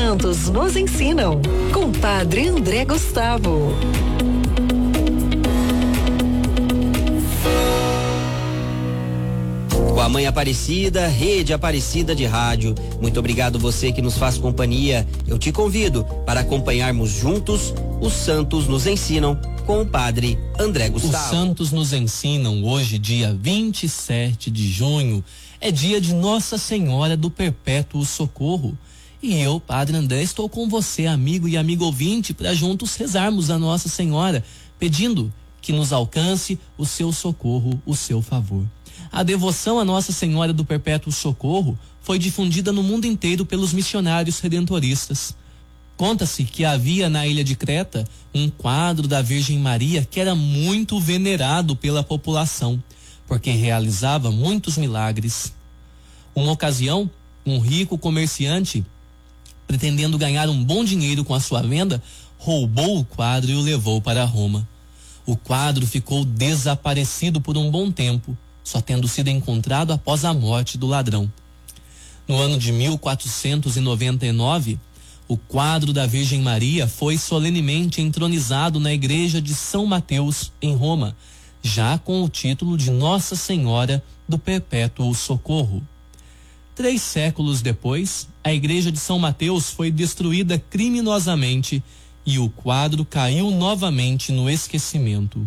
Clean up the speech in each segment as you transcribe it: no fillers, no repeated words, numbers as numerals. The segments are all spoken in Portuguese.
santos nos ensinam, com Padre André Gustavo. Com a Mãe Aparecida, Rede Aparecida de Rádio. Muito obrigado você que nos faz companhia. Eu te convido para acompanharmos juntos os Santos nos Ensinam com o Padre André Gustavo. Os Santos nos Ensinam hoje, dia 27 de junho, é dia de Nossa Senhora do Perpétuo Socorro. E eu, Padre André, estou com você, amigo e amigo ouvinte, para juntos rezarmos a Nossa Senhora, pedindo que nos alcance o seu socorro, o seu favor. A devoção a Nossa Senhora do Perpétuo Socorro foi difundida no mundo inteiro pelos missionários redentoristas. Conta-se que havia na ilha de Creta um quadro da Virgem Maria que era muito venerado pela população, porque realizava muitos milagres. Uma ocasião, um rico comerciante, pretendendo ganhar um bom dinheiro com a sua venda, roubou o quadro e o levou para Roma. O quadro ficou desaparecido por um bom tempo, só tendo sido encontrado após a morte do ladrão. No ano de 1499, o quadro da Virgem Maria foi solenemente entronizado na igreja de São Mateus, em Roma, já com o título de Nossa Senhora do Perpétuo Socorro. 3 séculos depois, a igreja de São Mateus foi destruída criminosamente e o quadro caiu novamente no esquecimento.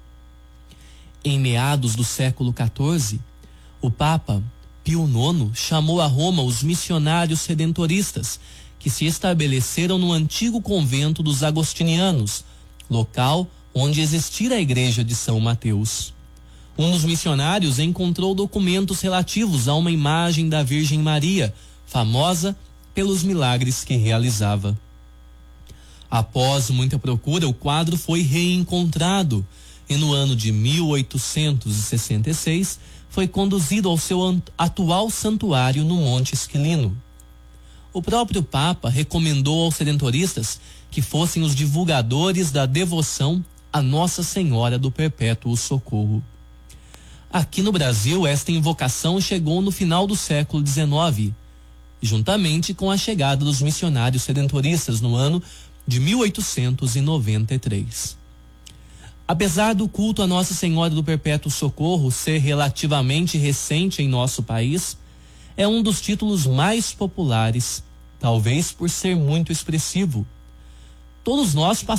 Em meados do século XIV, o Papa Pio IX chamou a Roma os missionários redentoristas, que se estabeleceram no antigo convento dos agostinianos, local onde existira a igreja de São Mateus. Um dos missionários encontrou documentos relativos a uma imagem da Virgem Maria, famosa pelos milagres que realizava. Após muita procura, o quadro foi reencontrado e no ano de 1866 foi conduzido ao seu atual santuário no Monte Esquilino. O próprio Papa recomendou aos redentoristas que fossem os divulgadores da devoção a Nossa Senhora do Perpétuo Socorro. Aqui no Brasil, esta invocação chegou no final do século XIX, juntamente com a chegada dos missionários redentoristas no ano de 1893. Apesar do culto a Nossa Senhora do Perpétuo Socorro ser relativamente recente em nosso país, é um dos títulos mais populares, talvez por ser muito expressivo. Todos nós